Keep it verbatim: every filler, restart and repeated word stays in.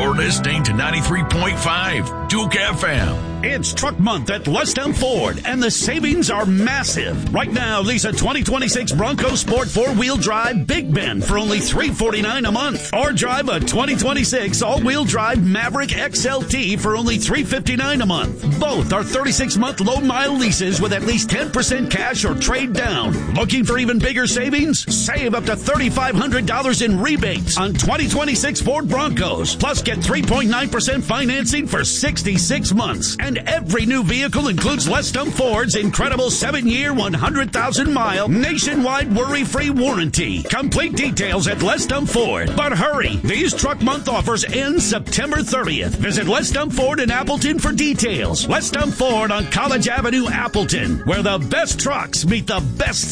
You're listening to ninety-three point five Duke F M. It's Truck Month at Lestown Ford, and the savings are massive. Right now, lease a twenty twenty-six Bronco Sport four-wheel drive Big Bend for only three hundred forty-nine dollars a month. Or drive a twenty twenty-six all-wheel drive Maverick X L T for only three hundred fifty-nine dollars a month. Both are thirty-six month low-mile leases with at least ten percent cash or trade down. Looking for even bigger savings? Save up to three thousand five hundred dollars in rebates on twenty twenty-six Ford Broncos. Plus, get three point nine percent financing for sixty-six months. And every new vehicle includes Lestown Ford's incredible seven-year, one hundred thousand mile nationwide worry-free warranty. Complete details at Lestown Ford. But hurry, these Truck Month offers end September thirtieth. Visit Lestown Ford in Appleton for details. Lestown Ford on College Avenue, Appleton, where the best trucks meet the best